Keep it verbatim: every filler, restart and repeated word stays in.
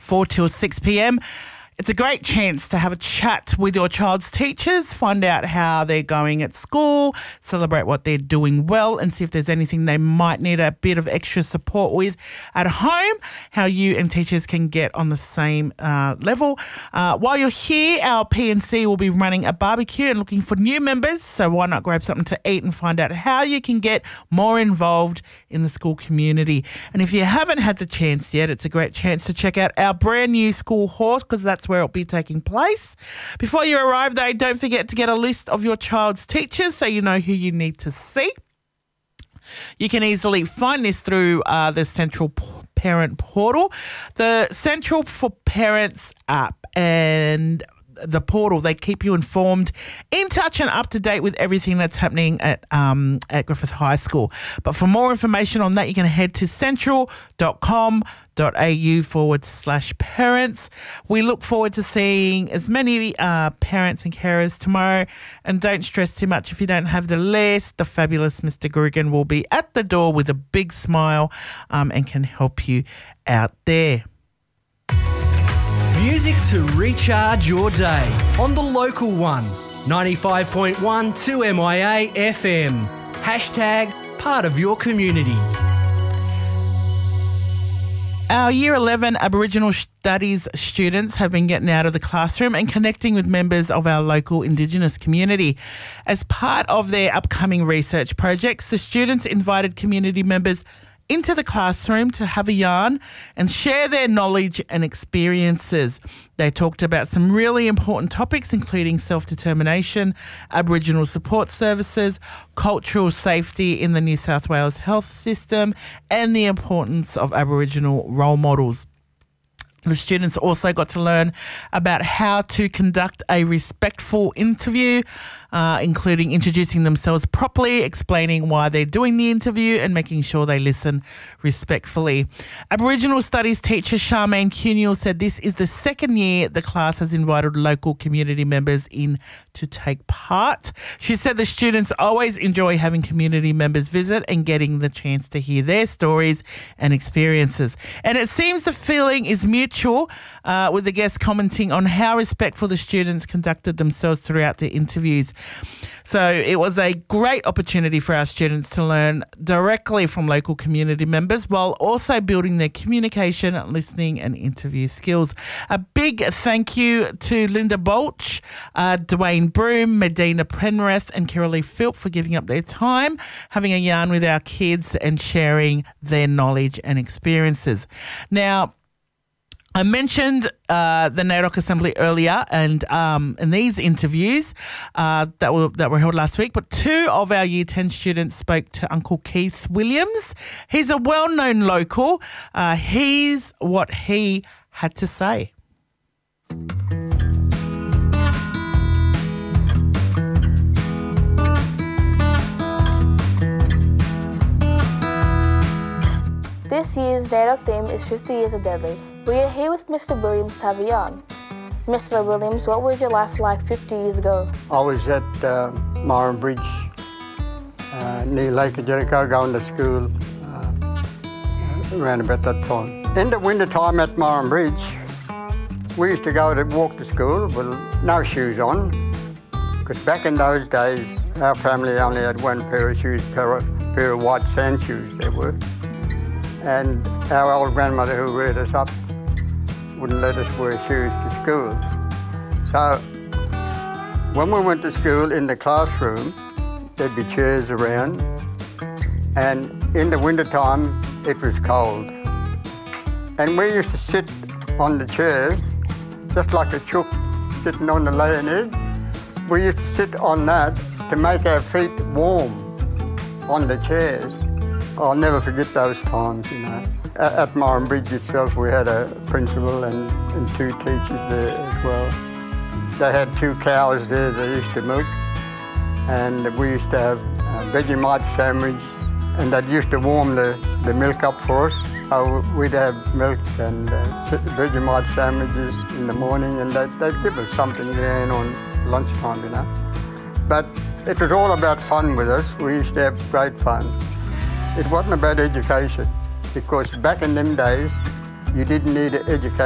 four till six p.m. It's a great chance to have a chat with your child's teachers, find out how they're going at school, celebrate what they're doing well, and see if there's anything they might need a bit of extra support with at home, how you and teachers can get on the same uh, level. Uh, while you're here, our P and C will be running a barbecue and looking for new members, so why not grab something to eat and find out how you can get more involved in the school community. And if you haven't had the chance yet, it's a great chance to check out our brand new school horse, because that's where it'll be taking place. Before you arrive, though, don't forget to get a list of your child's teachers so you know who you need to see. You can easily find this through uh, the Central P- Parent Portal, the Central for Parents app, and the portal. They keep you informed, in touch and up to date with everything that's happening at um, at Griffith High School. But for more information on that, you can head to central.com.au forward slash parents. We look forward to seeing as many uh, parents and carers tomorrow. And don't stress too much if you don't have the list. The fabulous Mister Grugan will be at the door with a big smile um, and can help you out there. Music to recharge your day on the local one. ninety-five point one two M I A F M. Hashtag part of your community. Our Year eleven Aboriginal Studies students have been getting out of the classroom and connecting with members of our local Indigenous community. As part of their upcoming research projects, the students invited community members into the classroom to have a yarn and share their knowledge and experiences. They talked about some really important topics, including self-determination, Aboriginal support services, cultural safety in the New South Wales health system, and the importance of Aboriginal role models. The students also got to learn about how to conduct a respectful interview, uh, including introducing themselves properly, explaining why they're doing the interview, and making sure they listen respectfully. Aboriginal Studies teacher Charmaine Cuniel said this is the second year the class has invited local community members in to take part. She said the students always enjoy having community members visit and getting the chance to hear their stories and experiences. And it seems the feeling is mutual, uh, with the guests commenting on how respectful the students conducted themselves throughout the interviews. So it was a great opportunity for our students to learn directly from local community members while also building their communication, listening and interview skills. A big thank you to Linda Bolch, uh, Dwayne Broom, Medina Penrith and Kiralee Philp for giving up their time, having a yarn with our kids and sharing their knowledge and experiences. Now, I mentioned uh, the NAIDOC Assembly earlier, and um, in these interviews uh, that were that were held last week, but two of our Year ten students spoke to Uncle Keith Williams. He's a well-known local. Uh, here's what he had to say. This year's NAIDOC theme is fifty years of Deadly. We are here with Mister Williams to have a yarn. Mister Williams, what was your life like fifty years ago? I was at uh, Myron Bridge, uh, near Lake Jericho, going to school uh, around about that time. In the winter time at Myron Bridge, we used to go to walk to school with no shoes on, because back in those days, our family only had one pair of shoes, pair of, pair of white sand shoes they were. And our old grandmother who reared us up wouldn't let us wear shoes to school. So when we went to school in the classroom, there'd be chairs around, and in the winter time it was cold. And we used to sit on the chairs, just like a chook sitting on the laying edge. We used to sit on that to make our feet warm on the chairs. I'll never forget those times, you know. At Myron Bridge itself, we had a principal and, and two teachers there as well. They had two cows there they used to milk, and we used to have uh, Vegemite sandwich, and that used to warm the, the milk up for us. So we'd have milk and uh, Vegemite sandwiches in the morning, and they'd, they'd give us something then on lunchtime, you know. But it was all about fun with us. We used to have great fun. It wasn't about education, because back in them days, you didn't need an education.